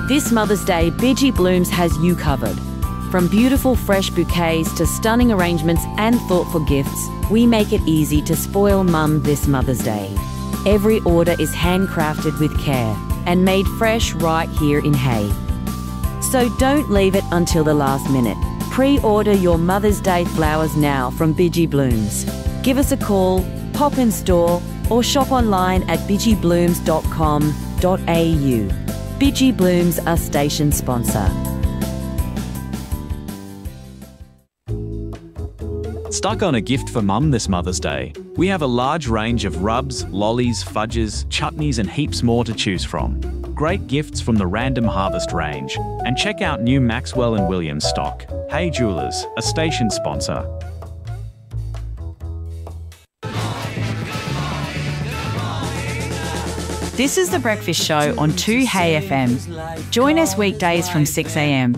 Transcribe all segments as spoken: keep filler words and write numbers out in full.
This Mother's Day, Bidgie Blooms has you covered. From beautiful fresh bouquets to stunning arrangements and thoughtful gifts, we make it easy to spoil Mum this Mother's Day. Every order is handcrafted with care and made fresh right here in Hay. So don't leave it until the last minute. Pre-order your Mother's Day flowers now from Bidgie Blooms. Give us a call, pop in store, or shop online at bidgie blooms dot com dot a u. Bidgie Blooms, a station sponsor. Stuck on a gift for Mum this Mother's Day? We have a large range of rubs, lollies, fudges, chutneys and heaps more to choose from. Great gifts from the Random Harvest range. And check out new Maxwell and Williams stock. Hay Jewelers, a station sponsor. This is The Breakfast Show on two Hay F M. Join us weekdays from six a m.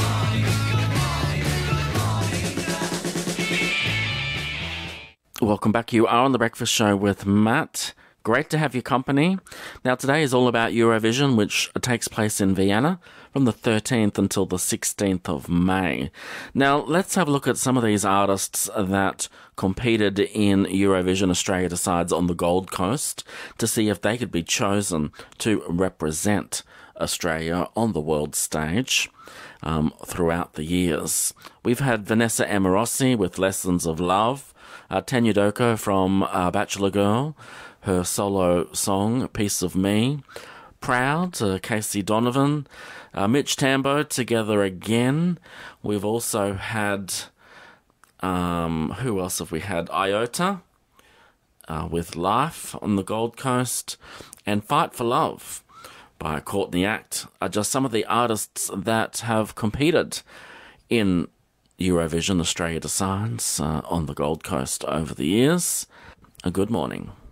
Welcome back. You are on The Breakfast Show with Matt. Great to have your company. Now, today is all about Eurovision, which takes place in Vienna from the thirteenth until the sixteenth of May. Now, let's have a look at some of these artists that competed in Eurovision Australia Decides on the Gold Coast to see if they could be chosen to represent Australia on the world stage um, throughout the years. We've had Vanessa Amorosi with Lessons of Love, uh, Tanya Doko from uh, Bachelor Girl, her solo song, Piece of Me. Proud, uh, Casey Donovan. Uh, Mitch Tambo, Together Again. We've also had, um, who else have we had? Iota, uh, with Life on the Gold Coast. And Fight for Love by Courtney Act are just some of the artists that have competed in Eurovision Australia Decides uh, on the Gold Coast over the years. A good morning.